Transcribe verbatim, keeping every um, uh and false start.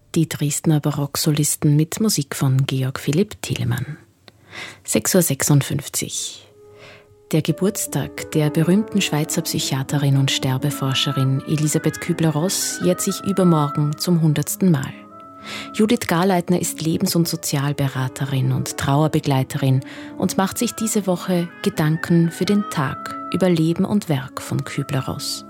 Die Dresdner Barocksolisten mit Musik von Georg Philipp Telemann. sechs Uhr sechsundfünfzig. Der Geburtstag der berühmten Schweizer Psychiaterin und Sterbeforscherin Elisabeth Kübler-Ross jährt sich übermorgen zum hundertsten Mal. Judith Garleitner ist Lebens- und Sozialberaterin und Trauerbegleiterin und macht sich diese Woche Gedanken für den Tag über Leben und Werk von Kübler-Ross.